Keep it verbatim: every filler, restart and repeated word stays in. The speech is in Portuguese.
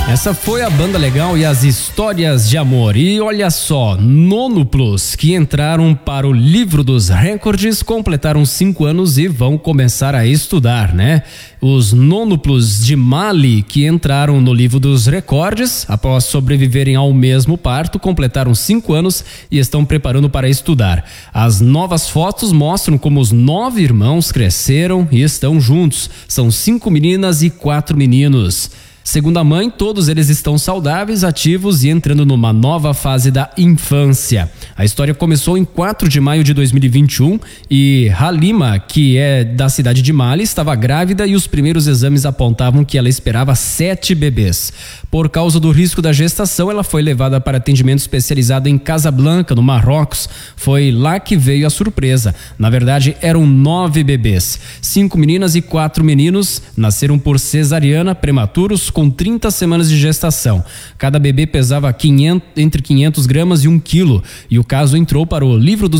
Essa foi a Banda Legal e as Histórias de Amor. E olha só, nônuplos que entraram para o livro dos recordes completaram cinco anos e vão começar a estudar, né? Os nônuplos de Mali que entraram no livro dos recordes após sobreviverem ao mesmo parto completaram cinco anos e estão preparando para estudar. As novas fotos mostram como os nove irmãos cresceram e estão juntos. São cinco meninas e quatro meninos. Segundo a mãe, todos eles estão saudáveis, ativos e entrando numa nova fase da infância. A história começou em quatro de maio de dois mil e vinte e um e Halima, que é da cidade de Mali, estava grávida e os primeiros exames apontavam que ela esperava sete bebês. Por causa do risco da gestação, ela foi levada para atendimento especializado em Casablanca, no Marrocos. Foi lá que veio a surpresa. Na verdade, eram nove bebês. Cinco meninas e quatro meninos nasceram por cesariana, prematuros, com trinta semanas de gestação. Cada bebê pesava quinhentos, entre quinhentos gramas e um quilo. E o caso entrou para o livro dos